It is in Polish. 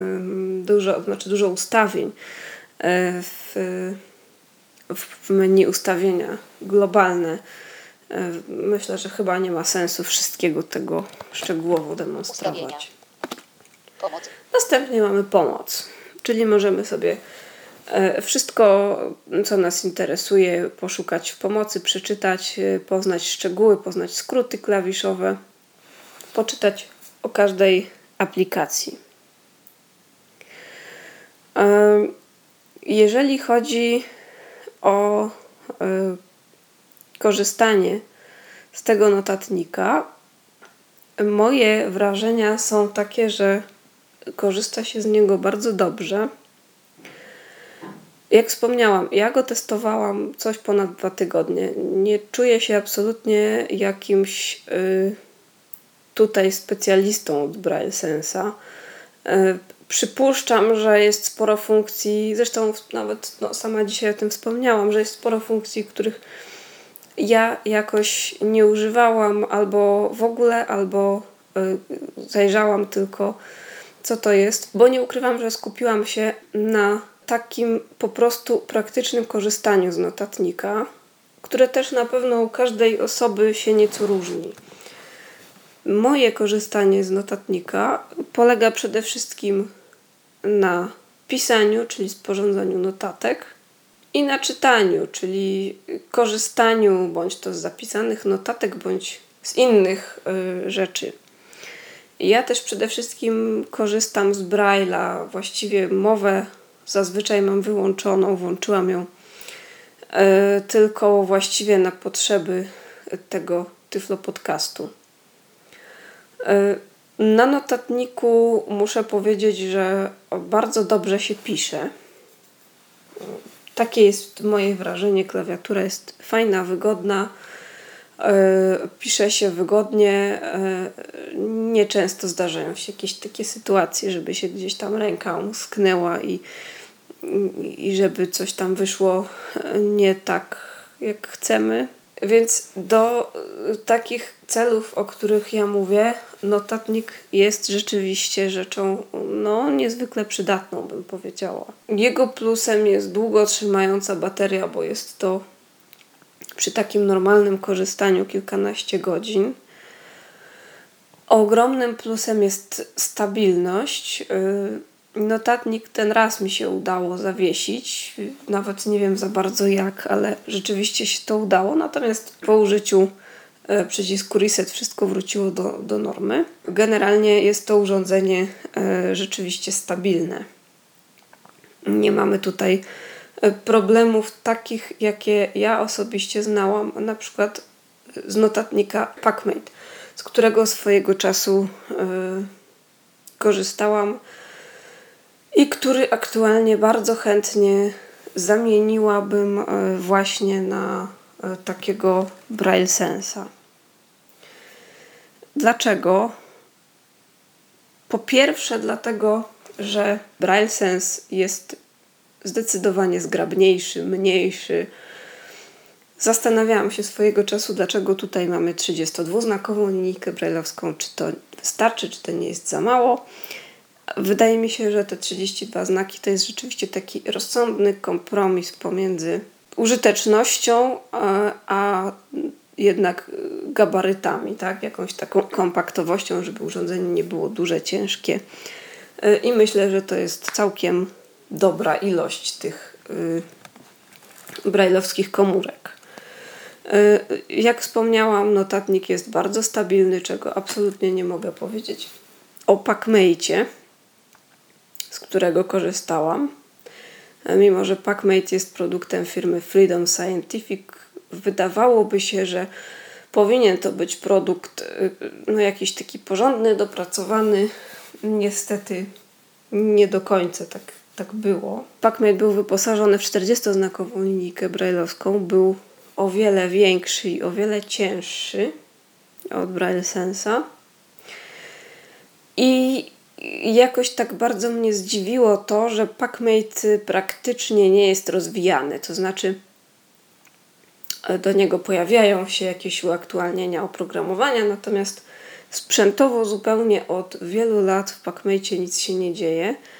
dużo ustawień w menu ustawienia globalne. Myślę, że chyba nie ma sensu wszystkiego tego szczegółowo demonstrować. Pomoc. Następnie mamy pomoc, czyli możemy sobie wszystko, co nas interesuje, poszukać w pomocy, przeczytać, poznać szczegóły, poznać skróty klawiszowe, poczytać o każdej aplikacji. Jeżeli chodzi o korzystanie z tego notatnika, moje wrażenia są takie, że korzysta się z niego bardzo dobrze. Jak wspomniałam, ja go testowałam coś ponad 2 tygodnie. Nie czuję się absolutnie jakimś tutaj specjalistą od BrailleSense'a. Przypuszczam, że jest sporo funkcji, zresztą nawet sama dzisiaj o tym wspomniałam, że jest sporo funkcji, których ja jakoś nie używałam albo w ogóle, albo zajrzałam tylko, co to jest, bo nie ukrywam, że skupiłam się na takim po prostu praktycznym korzystaniu z notatnika, które też na pewno u każdej osoby się nieco różni. Moje korzystanie z notatnika polega przede wszystkim na pisaniu, czyli sporządzaniu notatek, i na czytaniu, czyli korzystaniu bądź to z zapisanych notatek, bądź z innych rzeczy. Ja też przede wszystkim korzystam z Braille'a, właściwie mowę zazwyczaj mam wyłączoną, włączyłam ją tylko właściwie na potrzeby tego Tyflo Podcastu. Na notatniku muszę powiedzieć, że bardzo dobrze się pisze. Takie jest moje wrażenie. Klawiatura jest fajna, wygodna. Pisze się wygodnie. Nieczęsto zdarzają się jakieś takie sytuacje, żeby się gdzieś tam ręka umsknęła i żeby coś tam wyszło nie tak, jak chcemy. Więc do takich celów, o których ja mówię, notatnik jest rzeczywiście rzeczą niezwykle przydatną, bym powiedziała. Jego plusem jest długo trzymająca bateria, bo jest to przy takim normalnym korzystaniu kilkanaście godzin. Ogromnym plusem jest stabilność. Notatnik ten raz mi się udało zawiesić. Nawet nie wiem za bardzo jak, ale rzeczywiście się to udało. Natomiast po użyciu przycisku reset wszystko wróciło do normy. Generalnie jest to urządzenie rzeczywiście stabilne. Nie mamy tutaj problemów takich, jakie ja osobiście znałam, na przykład z notatnika PackMate, z którego swojego czasu korzystałam i który aktualnie bardzo chętnie zamieniłabym właśnie na takiego BrailleSense'a. Dlaczego? Po pierwsze dlatego, że BrailleSense jest zdecydowanie zgrabniejszy, mniejszy. Zastanawiałam się swojego czasu, dlaczego tutaj mamy 32-znakową linijkę braille'owską. Czy to wystarczy, czy to nie jest za mało? Wydaje mi się, że te 32 znaki to jest rzeczywiście taki rozsądny kompromis pomiędzy użytecznością, a jednak gabarytami, tak? Jakąś taką kompaktowością, żeby urządzenie nie było duże, ciężkie. I myślę, że to jest całkiem dobra ilość tych braille'owskich komórek. Jak wspomniałam, notatnik jest bardzo stabilny, czego absolutnie nie mogę powiedzieć o PackMate'cie, z którego korzystałam. Mimo że PackMate jest produktem firmy Freedom Scientific, wydawałoby się, że powinien to być produkt jakiś taki porządny, dopracowany. Niestety nie do końca tak było. PackMate był wyposażony w 40-znakową linijkę braille'owską. Był o wiele większy i o wiele cięższy od BrailleSense'a. I jakoś tak bardzo mnie zdziwiło to, że PackMate praktycznie nie jest rozwijany. To znaczy do niego pojawiają się jakieś uaktualnienia oprogramowania, natomiast sprzętowo zupełnie od wielu lat w PacMate nic się nie dzieje.